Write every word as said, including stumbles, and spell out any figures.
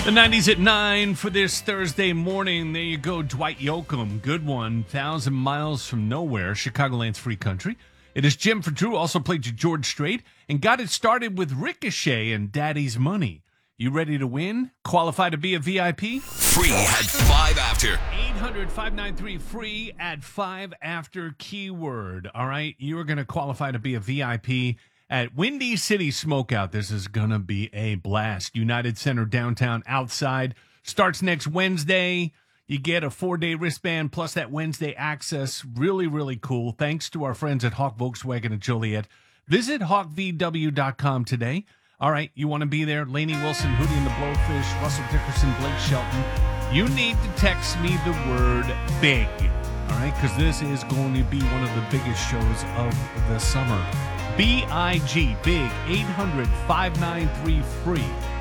The nineties at nine for this Thursday morning. There you go, Dwight Yoakam. Good one. Thousand miles from nowhere, Chicagoland's free country. It is Jim for Drew. Also played you George Strait and got it started with Ricochet and Daddy's Money. You ready to win? Qualify to be a V I P? Free at five after. eight hundred, five nine three, free at five after keyword. All right, you are going to qualify to be a V I P at Windy City Smokeout. This is going to be a blast. United Center downtown outside. Starts next Wednesday. You get a four-day wristband plus that Wednesday access. Really, really cool. Thanks to our friends at Hawk Volkswagen of Joliet. Visit hawk v w dot com today. All right, you want to be there? Lainey Wilson, Hootie and the Blowfish, Russell Dickerson, Blake Shelton. You need to text me the word BIG, all right? Because this is going to be one of the biggest shows of the summer. B I G, BIG, eight hundred, five nine three, free.